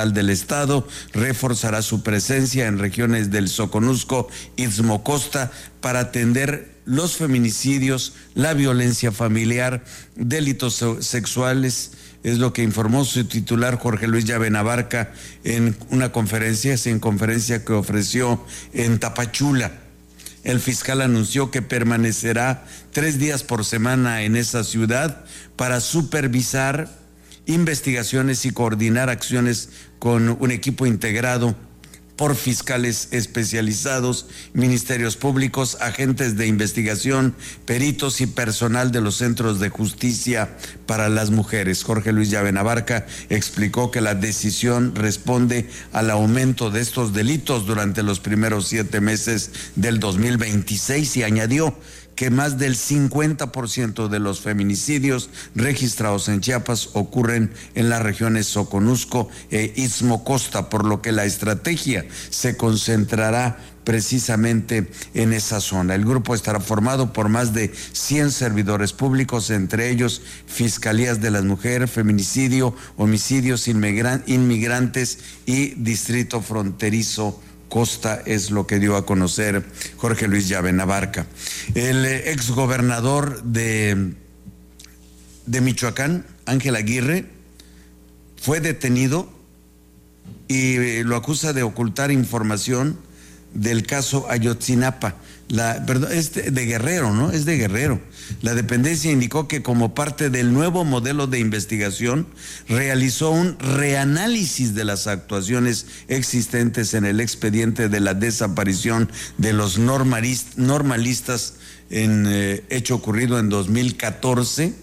del Estado reforzará su presencia en regiones del Soconusco, Istmo Costa, para atender los feminicidios, la violencia familiar, delitos sexuales. Es lo que informó su titular Jorge Luis Llaven Abarca en una conferencia que ofreció en Tapachula. El fiscal anunció que permanecerá 3 días por semana en esa ciudad para supervisar investigaciones y coordinar acciones con un equipo integrado por fiscales especializados, ministerios públicos, agentes de investigación, peritos y personal de los centros de justicia para las mujeres. Jorge Luis Llaven Abarca explicó que la decisión responde al aumento de estos delitos durante los primeros 7 meses del 2026 y añadió que más del 50% de los feminicidios registrados en Chiapas ocurren en las regiones Soconusco e Istmo Costa, por lo que la estrategia se concentrará precisamente en esa zona. El grupo estará formado por más de 100 servidores públicos, entre ellos Fiscalías de las Mujeres, Feminicidio, Homicidios, Inmigrantes y Distrito Fronterizo Costa, es lo que dio a conocer Jorge Luis Llaven Abarca. El exgobernador de Michoacán, Ángel Aguirre, fue detenido y lo acusa de ocultar información del caso Ayotzinapa. Es de Guerrero, ¿no? Es de Guerrero. La dependencia indicó que como parte del nuevo modelo de investigación realizó un reanálisis de las actuaciones existentes en el expediente de la desaparición de los normalistas en hecho ocurrido en 2014.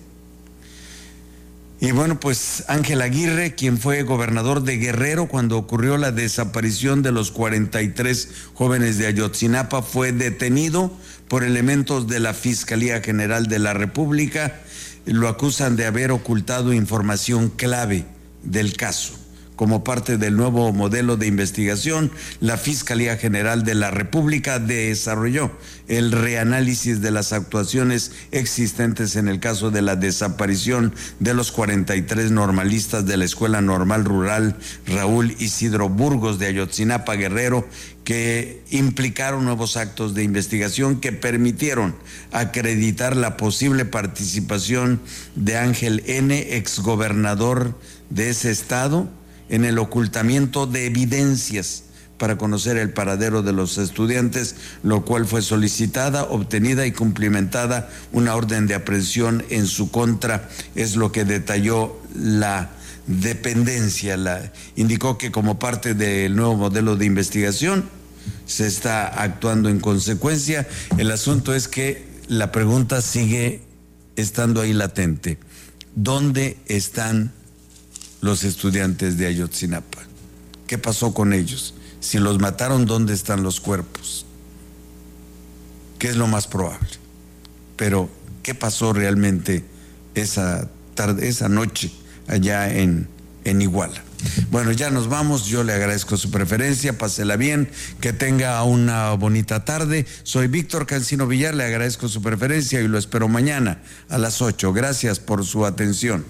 Y bueno, pues Ángel Aguirre, quien fue gobernador de Guerrero cuando ocurrió la desaparición de los 43 jóvenes de Ayotzinapa, fue detenido por elementos de la Fiscalía General de la República. Lo acusan de haber ocultado información clave del caso. Como parte del nuevo modelo de investigación, la Fiscalía General de la República desarrolló el reanálisis de las actuaciones existentes en el caso de la desaparición de los 43 normalistas de la Escuela Normal Rural Raúl Isidro Burgos de Ayotzinapa, Guerrero, que implicaron nuevos actos de investigación que permitieron acreditar la posible participación de Ángel N., exgobernador de ese estado, en el ocultamiento de evidencias para conocer el paradero de los estudiantes, lo cual fue solicitada, obtenida y cumplimentada una orden de aprehensión en su contra, es lo que detalló la dependencia. Indicó que como parte del nuevo modelo de investigación se está actuando en consecuencia. El asunto es que la pregunta sigue estando ahí latente. ¿Dónde están los estudiantes de Ayotzinapa? ¿Qué pasó con ellos? Si los mataron, ¿dónde están los cuerpos? ¿Qué es lo más probable? Pero, ¿qué pasó realmente esa tarde, esa noche, allá en Iguala? Bueno, ya nos vamos. Yo le agradezco su preferencia. Pásela bien, que tenga una bonita tarde. Soy Víctor Cancino Villar, le agradezco su preferencia y lo espero mañana a las 8. Gracias por su atención.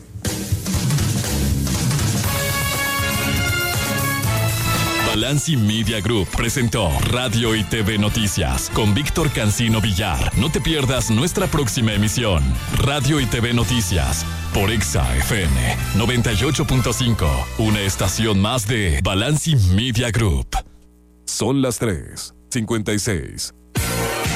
Balanci Media Group presentó Radio y TV Noticias con Víctor Cancino Villar. No te pierdas nuestra próxima emisión. Radio y TV Noticias por Exa FM 98.5, una estación más de Balanci Media Group. Son las 3:56.